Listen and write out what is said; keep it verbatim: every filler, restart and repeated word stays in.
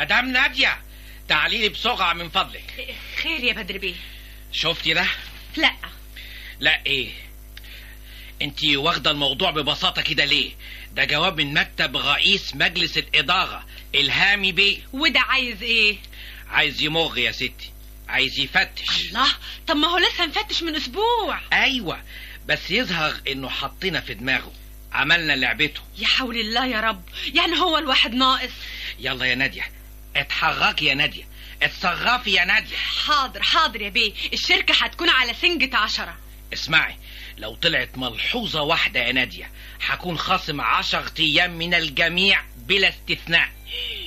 مدام نادية، تعالي لي بسرعة من فضلك. خير يا بدر بيه؟ شفتي ده؟ لا. لا ايه؟ انتي واخدة الموضوع ببساطة كده ليه؟ ده جواب من مكتب رئيس مجلس الإدارة الهامي بيه. وده عايز ايه؟ عايز يمغ يا ستي، عايز يفتش. الله، طب ما هو لسه مفتش من اسبوع. ايوه، بس يظهر انه حطينا في دماغه، عملنا لعبته. يا حول الله يا رب، يعني هو الواحد ناقص. يلا يا نادية، اتحركي يا نادية، اتصرفي يا نادية. حاضر حاضر يا بيه، الشركة هتكون على سنجة عشرة. اسمعي، لو طلعت ملحوظة واحدة يا نادية هكون خاصم عشر ايام من الجميع بلا استثناء.